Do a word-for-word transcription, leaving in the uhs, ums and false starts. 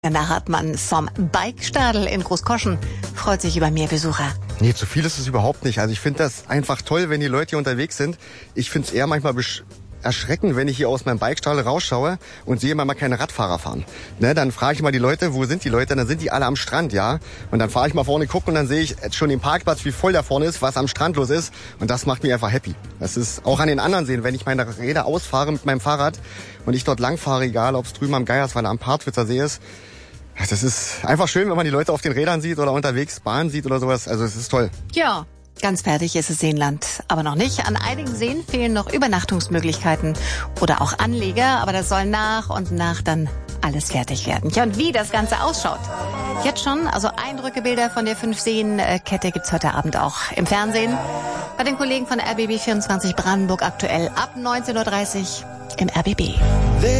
Danach hat man vom Bikestadel in Großkoschen freut sich über mehr Besucher. Nee, zu viel ist es überhaupt nicht. Also ich finde das einfach toll, wenn die Leute hier unterwegs sind. Ich finde es eher manchmal besch- erschreckend, wenn ich hier aus meinem Bikestadel rausschaue und sehe mal keine Radfahrer fahren. Ne, dann frage ich mal die Leute, wo sind die Leute? Dann sind die alle am Strand, ja. Und dann fahre ich mal vorne, gucke und dann sehe ich schon den Parkplatz, wie voll da vorne ist, was am Strand los ist. Und das macht mich einfach happy. Das ist auch an den anderen sehen, wenn ich meine Räder ausfahre mit meinem Fahrrad und ich dort lang fahre, egal ob es drüben am Geiersweiler am Partwitzer See ist. Das ist einfach schön, wenn man die Leute auf den Rädern sieht oder unterwegs Bahn sieht oder sowas. Also es ist toll. Ja, ganz fertig ist das Seenland aber noch nicht. An einigen Seen fehlen noch Übernachtungsmöglichkeiten oder auch Anleger. Aber das soll nach und nach dann alles fertig werden. Ja, und wie das Ganze ausschaut. Jetzt schon, also Eindrücke, Bilder von der Fünf-Seen-Kette gibt's heute Abend auch im Fernsehen. Bei den Kollegen von R B B vierundzwanzig Brandenburg aktuell ab neunzehn Uhr dreißig im R B B.